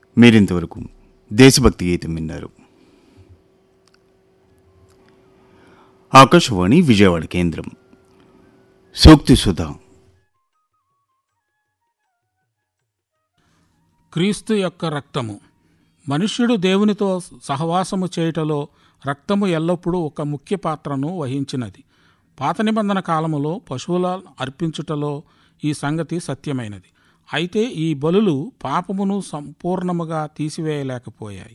మీరింతవరకు దేశభక్తి గీతం విన్నారు. ఆకాశవాణి విజయవాడ కేంద్రం. సూక్తి సుధా. క్రీస్తు యొక్క రక్తము. మనుష్యుడు దేవునితో సహవాసము చేయుటలో రక్తము ఎల్లప్పుడూ ఒక ముఖ్య పాత్రను వహించినది. పాత నిబంధన కాలములో పశువుల అర్పించుటలో ఈ సంగతి సత్యమైనది. అయితే ఈ బలులు పాపమును సంపూర్ణముగా తీసివేయలేకపోయాయి.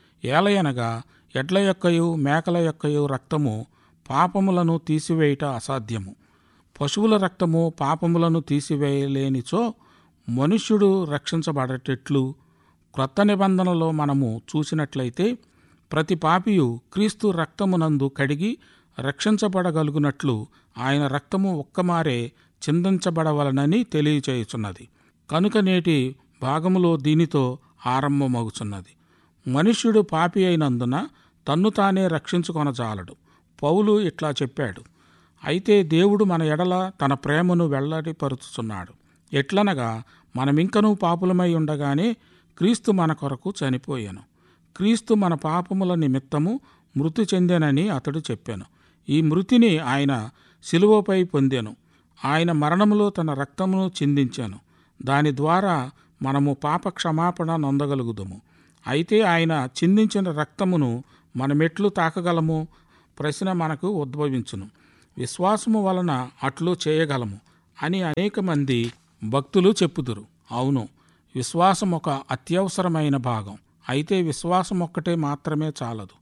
ఏలయనగా ఎడ్ల యొక్కయు మేకల యొక్కయు రక్తము పాపములను తీసివేయుట అసాధ్యము. పశువుల రక్తము పాపములను తీసివేయలేనిచో మనుష్యుడు రక్షించబడేటట్లు క్రొత్త నిబంధనలో మనము చూసినట్లయితే ప్రతి పాపియు క్రీస్తు రక్తమునందు కడిగి రక్షించబడగలుగునట్లు ఆయన రక్తము ఒక్కమారే చిందించబడవలనని తెలియచేయుచున్నది. కనుక నేటి భాగములో దీనితో ఆరంభమగుచున్నది. మనుష్యుడు పాపి అయినందున తన్ను తానే రక్షించుకొనజాలడు. పౌలు ఇట్లా చెప్పాడు: అయితే దేవుడు మన ఎడల తన ప్రేమను వెల్లడిపరుచుచున్నాడు. ఎట్లనగా మనమింకనూ పాపులమై ఉండగానే క్రీస్తు మన కొరకు చనిపోయాను. క్రీస్తు మన పాపముల నిమిత్తము మృతి చెందెనని అతడు చెప్పాను. ఈ మృతిని ఆయన శిలువపై పొందెను. ఆయన మరణములో తన రక్తమును చిందించాను. దాని ద్వారా మనము పాప క్షమాపణ నొందగలుగుదము. అయితే ఆయన చిందించిన రక్తమును మనమెట్లు తాకగలము? ప్రశ్న మనకు ఉద్భవించును. విశ్వాసము వలన అట్లు చేయగలము అని అనేక మంది భక్తులు చెప్పుదురు. అవును, విశ్వాసం ఒక అత్యవసరమైన భాగం. అయితే విశ్వాసం ఒక్కటే మాత్రమే చాలదు.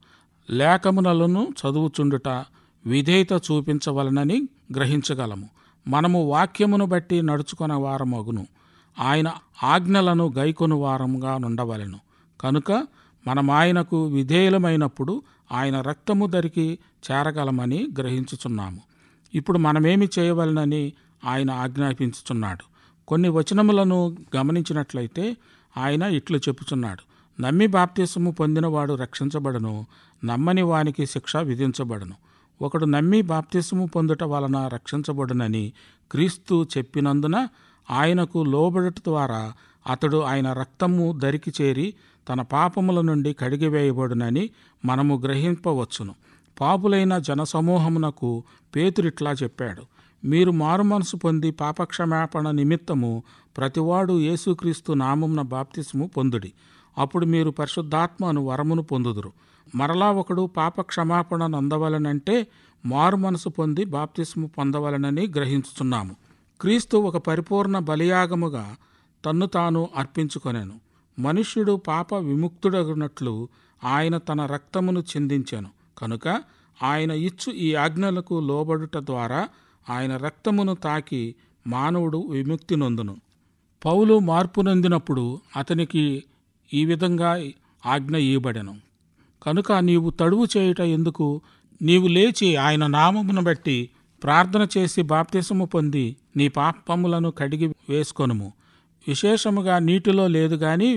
లేఖములను చదువుచుండుట, విధేయత చూపించవలనని గ్రహించగలము. మనము వాక్యమును బట్టి నడుచుకున్న వారమగును. ఆయన ఆజ్ఞలను గైకొను వారముగా నుండవలెను. కనుక మనం ఆయనకు విధేయులమైనప్పుడు ఆయన రక్తము దరికి చేరగలమని గ్రహించుచున్నాము. ఇప్పుడు మనమేమి చేయవలనని ఆయన ఆజ్ఞాపించుచున్నాడు. కొన్ని వచనములను గమనించినట్లయితే ఆయన ఇట్లు చెప్పుచున్నాడు: నమ్మి బాప్తిసము పొందినవాడు రక్షించబడును, నమ్మని వానికి శిక్ష విధించబడును. ఒకడు నమ్మి బాప్తిసము పొందుట వలన రక్షించబడునని క్రీస్తు చెప్పినందున ఆయనకు లోబడుట ద్వారా అతడు ఆయన రక్తము దరికి చేరి తన పాపముల నుండి కడిగివేయబడునని మనము గ్రహింపవచ్చును. పాపులైన జనసమూహమునకు పేతురిట్లా చెప్పాడు: మీరు మారుమనసు పొంది పాపక్షమాపణ నిమిత్తము ప్రతివాడు యేసుక్రీస్తు నామమున బాప్తిసము పొందుడి. అప్పుడు మీరు పరిశుద్ధాత్మను వరమును పొందుదురు. మరలా ఒకడు పాపక్షమాపణ నొందవలనంటే మారుమనసు పొంది బాప్తిసము పొందవలనని గ్రహించుచున్నాము. క్రీస్తు ఒక పరిపూర్ణ బలియాగముగా తన్ను తాను అర్పించుకొనెను. మనుష్యుడు పాప విముక్తుడగునట్లు ఆయన తన రక్తమును చిందించెను. కనుక ఆయన ఇచ్చు ఈ ఆజ్ఞలకు లోబడుట ద్వారా ఆయన రక్తమును తాకి మానవుడు విముక్తి నొందును. పౌలు మార్పు నొందినప్పుడు అతనికి ఈ విధంగా ఆజ్ఞ ఇవ్వబడెను: కనుక నీవు తడువు చేయుట ఎందుకు? నీవు లేచి ఆయన నామమును బట్టి ప్రార్థన చేసి బాప్తిసము పొంది నీ పాపములను కడిగి వేసుకొనుము. విశేషముగా నీటిలో లేదు గాని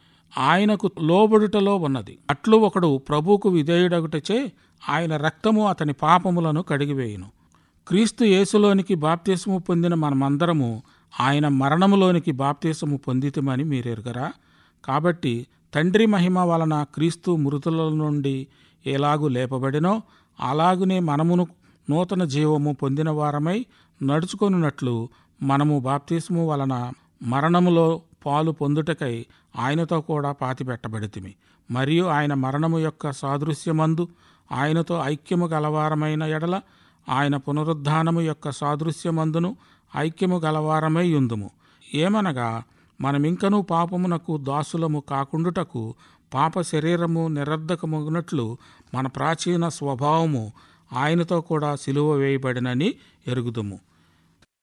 ఆయనకు లోబడుటలో ఉన్నది. అట్లు ఒకడు ప్రభువుకు విధేయుడగుటచే ఆయన రక్తము అతని పాపములను కడిగివేయును. క్రీస్తు యేసులోనికి బాప్తిసము పొందిన మనమందరము ఆయన మరణములోనికి బాప్తిసము పొందితిమని మీరెరుగరా? కాబట్టి తండ్రి మహిమ వలన క్రీస్తు మృతుల నుండి ఎలాగు లేపబడినో అలాగునే మనమును నూతన జీవము పొందిన వారమై నడుచుకొనున్నట్లు మనము బాప్తిసము వలన మరణములో పాలు పొందుటకై ఆయనతో కూడా పాతిపెట్టబడితిమి. మరియు ఆయన మరణము యొక్క సాదృశ్యమందు ఆయనతో ఐక్యము గలవారమైన ఎడల ఆయన పునరుద్ధానము యొక్క సాదృశ్యమందును ఐక్యము గలవారమై యుందుము. ఏమనగా మనమింకనూ పాపమునకు దాసులము కాకుండుటకు పాప శరీరము నిరర్ధకమగునట్లు మన ప్రాచీన స్వభావము ఆయనతో కూడా సిలువ వేయబడినని ఎరుగుదుము.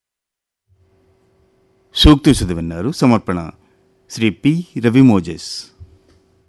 సూక్తి సుధ విన్నారు. సమర్పణ శ్రీ పి. రవి మోజెస్.